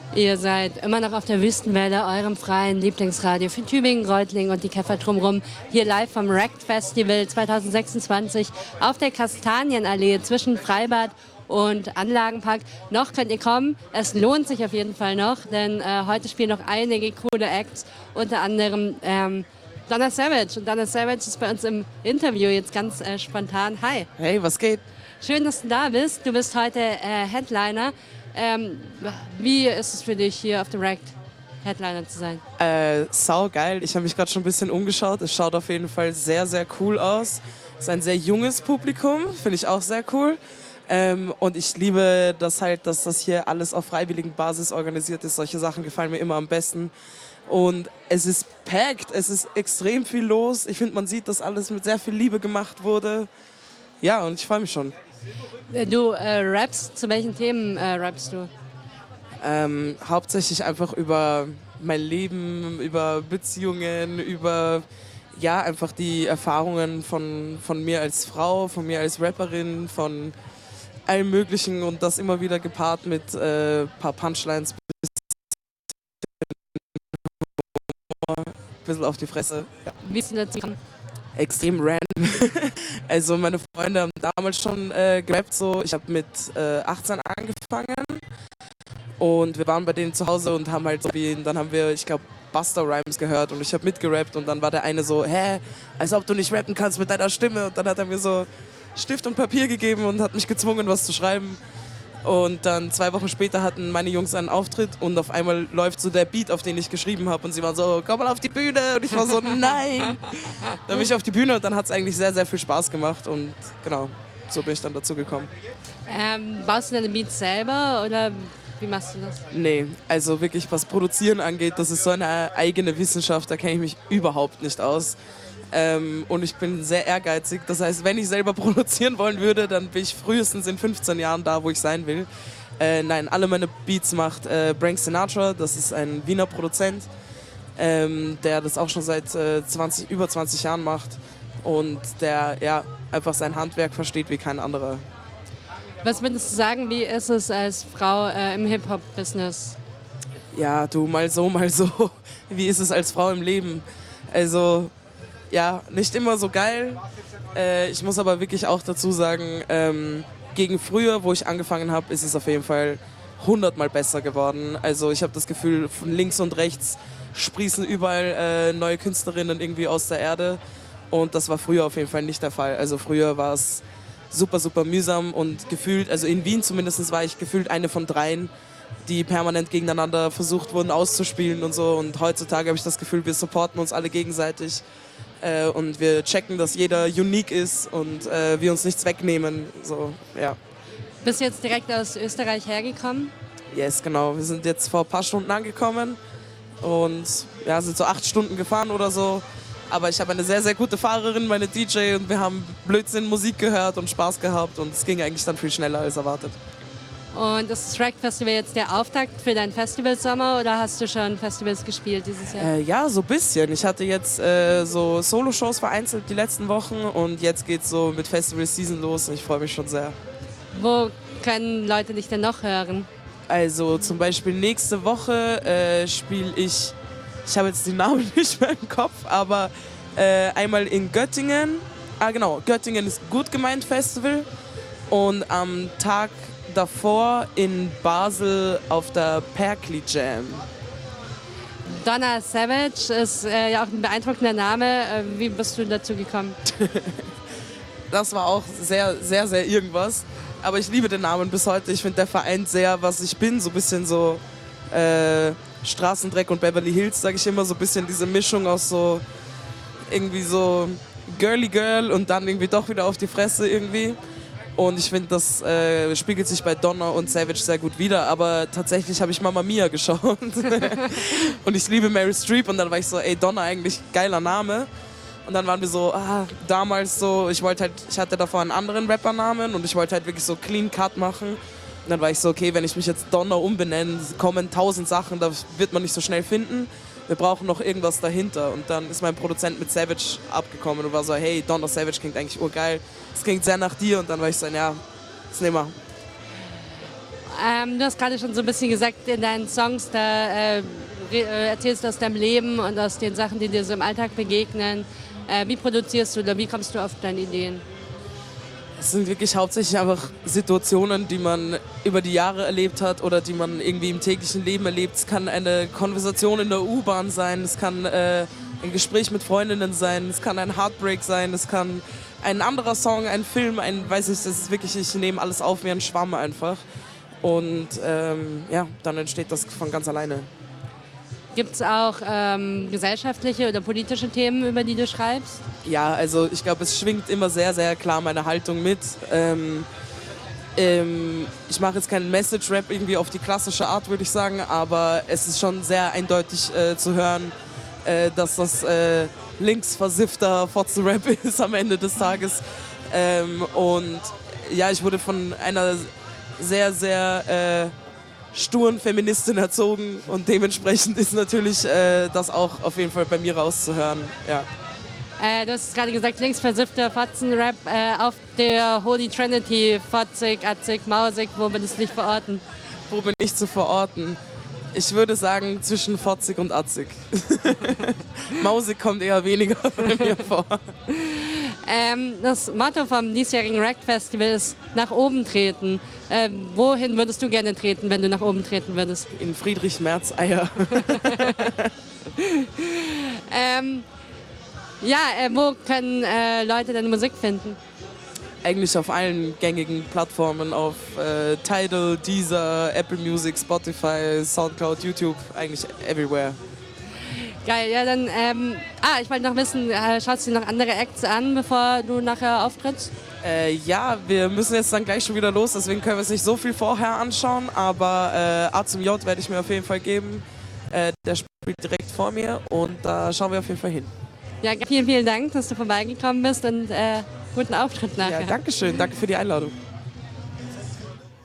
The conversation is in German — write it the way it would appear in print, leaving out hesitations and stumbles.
Ihr seid immer noch auf der Wüstenwelle, eurem freien Lieblingsradio für Tübingen, Reutlingen und die Käfer drumherum. Hier live vom Wrecked Festival 2026 auf der Kastanienallee zwischen Freibad und Anlagenpark. Noch könnt ihr kommen. Es lohnt sich auf jeden Fall noch, denn heute spielen noch einige coole Acts, unter anderem Donna Savage. Und Donna Savage ist bei uns im Interview jetzt ganz spontan. Hi. Hey, was geht? Schön, dass du da bist. Du bist heute Headliner. Wie ist es für dich, hier auf dem Wrecked Headliner zu sein? Sau geil. Ich habe mich gerade schon ein bisschen umgeschaut. Es schaut auf jeden Fall sehr, sehr cool aus. Es ist ein sehr junges Publikum, finde ich auch sehr cool. Und ich liebe das halt, dass das hier alles auf freiwilligen Basis organisiert ist. Solche Sachen gefallen mir immer am besten. Und es ist packed, es ist extrem viel los. Ich finde, man sieht, dass alles mit sehr viel Liebe gemacht wurde. Ja, und ich freue mich schon. Du rappst, zu welchen Themen rappst du? Hauptsächlich einfach über mein Leben, über Beziehungen, über ja, einfach die Erfahrungen von mir als Frau, von mir als Rapperin, von allem Möglichen und das immer wieder gepaart mit paar Punchlines, ein bisschen auf die Fresse. Ja. Wie bist du dazu gekommen? Extrem random. Also meine Freunde haben damals schon gerappt, so. Ich habe mit 18 angefangen und wir waren bei denen zu Hause und haben halt so dann haben wir, ich glaube, Busta Rhymes gehört und ich habe mitgerappt und dann war der eine so, hä, als ob du nicht rappen kannst mit deiner Stimme, und dann hat er mir so Stift und Papier gegeben und hat mich gezwungen, was zu schreiben. Und dann 2 Wochen später hatten meine Jungs einen Auftritt und auf einmal läuft so der Beat, auf den ich geschrieben habe und sie waren so, komm mal auf die Bühne, und ich war so, nein. Dann bin ich auf die Bühne und dann hat es eigentlich sehr, sehr viel Spaß gemacht und genau, so bin ich dann dazu gekommen. Baust du deine Beats selber oder wie machst du das? Nee, also wirklich, was Produzieren angeht, das ist so eine eigene Wissenschaft, da kenne ich mich überhaupt nicht aus. Und ich bin sehr ehrgeizig. Das heißt, wenn ich selber produzieren wollen würde, dann bin ich frühestens in 15 Jahren da, wo ich sein will. Nein, alle meine Beats macht Frank Sinatra. Das ist ein Wiener Produzent, der das auch schon seit über 20 Jahren macht. Und der ja, einfach sein Handwerk versteht wie kein anderer. Was würdest du sagen, wie ist es als Frau im Hip-Hop-Business? Ja, du, mal so, mal so. Wie ist es als Frau im Leben? Also, ja, nicht immer so geil. Ich muss aber wirklich auch dazu sagen, gegen früher, wo ich angefangen habe, ist es auf jeden Fall 100-mal besser geworden. Also ich habe das Gefühl, von links und rechts sprießen überall neue Künstlerinnen irgendwie aus der Erde. Und das war früher auf jeden Fall nicht der Fall. Also früher war es super, super mühsam und gefühlt, also in Wien zumindest war ich gefühlt eine von 3, die permanent gegeneinander versucht wurden auszuspielen und so. Und heutzutage habe ich das Gefühl, wir supporten uns alle gegenseitig. Und wir checken, dass jeder unique ist und wir uns nichts wegnehmen. So, ja. Bist du jetzt direkt aus Österreich hergekommen? Yes, genau. Wir sind jetzt vor ein paar Stunden angekommen und ja, sind so 8 Stunden gefahren oder so. Aber ich habe eine sehr, sehr gute Fahrerin, meine DJ, und wir haben Blödsinn Musik gehört und Spaß gehabt und es ging eigentlich dann viel schneller als erwartet. Und ist das Wrecked Festival jetzt der Auftakt für deinen Festivalsommer oder hast du schon Festivals gespielt dieses Jahr? Ja, so ein bisschen. Ich hatte jetzt so Solo-Shows vereinzelt die letzten Wochen und jetzt geht's so mit Festival-Season los und ich freue mich schon sehr. Wo können Leute dich denn noch hören? Also zum Beispiel nächste Woche spiele ich habe jetzt die Namen nicht mehr im Kopf, aber einmal in Göttingen. Ah genau, Göttingen ist Gut gemeint Festival und am Tag davor in Basel auf der Perkli Jam. Donna Savage ist ja auch ein beeindruckender Name. Wie bist du dazu gekommen? Das war auch sehr, sehr, sehr irgendwas. Aber ich liebe den Namen bis heute. Ich finde, der vereint sehr, was ich bin. So ein bisschen so Straßendreck und Beverly Hills, sage ich immer. So ein bisschen diese Mischung aus so irgendwie so girly girl und dann irgendwie doch wieder auf die Fresse irgendwie. Und ich finde, das spiegelt sich bei Donna und Savage sehr gut wider. Aber tatsächlich habe ich Mamma Mia geschaut. Und ich liebe Meryl Streep. Und dann war ich so, ey, Donna eigentlich geiler Name. Und dann waren wir so, damals so, ich hatte davor einen anderen Rappernamen und ich wollte halt wirklich so Clean Cut machen. Und dann war ich so, okay, wenn ich mich jetzt Donna umbenenne, kommen 1000 Sachen, da wird man nicht so schnell finden. Wir brauchen noch irgendwas dahinter. Und dann ist mein Produzent mit Savage abgekommen und war so, hey, Donna Savage klingt eigentlich urgeil. Es klingt sehr nach dir. Und dann war ich so, ja, das nehmen wir. Du hast gerade schon so ein bisschen gesagt, in deinen Songs, da erzählst du aus deinem Leben und aus den Sachen, die dir so im Alltag begegnen. Wie produzierst du oder wie kommst du auf deine Ideen? Es sind wirklich hauptsächlich einfach Situationen, die man über die Jahre erlebt hat oder die man irgendwie im täglichen Leben erlebt. Es kann eine Konversation in der U-Bahn sein, es kann ein Gespräch mit Freundinnen sein, es kann ein Heartbreak sein, es kann ein anderer Song, ein Film, weiß ich, das ist wirklich, ich nehme alles auf wie ein Schwamm einfach. Und ja, dann entsteht das von ganz alleine. Gibt es auch gesellschaftliche oder politische Themen, über die du schreibst? Ja, also ich glaube, es schwingt immer sehr, sehr klar meine Haltung mit. Ich mache jetzt keinen Message-Rap irgendwie auf die klassische Art, würde ich sagen, aber es ist schon sehr eindeutig zu hören, dass das linksversiffter Fotzen-Rap ist am Ende des Tages. Und ja, ich wurde von einer sehr, sehr sturen Feministin erzogen und dementsprechend ist natürlich das auch auf jeden Fall bei mir rauszuhören. Ja. Du hast gerade gesagt, linksversiffter Fotzen-Rap auf der Holy Trinity, Fotzig, Atzig, Mausig, wo würdest du dich verorten? Wo bin ich zu verorten? Ich würde sagen zwischen Fotzig und Atzig. Mausig kommt eher weniger bei mir vor. Das Motto vom diesjährigen Rect Festival ist nach oben treten. Wohin würdest du gerne treten, wenn du nach oben treten würdest? In Friedrich Merz Eier. Wo können Leute deine Musik finden? Eigentlich auf allen gängigen Plattformen, auf Tidal, Deezer, Apple Music, Spotify, Soundcloud, YouTube, eigentlich everywhere. Geil, ja dann, ich wollte noch wissen, schaust du dir noch andere Acts an, bevor du nachher auftrittst? Ja, wir müssen jetzt dann gleich schon wieder los, deswegen können wir es nicht so viel vorher anschauen, aber A zum J werde ich mir auf jeden Fall geben. Der spielt direkt vor mir und da schauen wir auf jeden Fall hin. Ja, vielen, vielen Dank, dass du vorbeigekommen bist und guten Auftritt nachher. Ja, danke schön, danke für die Einladung.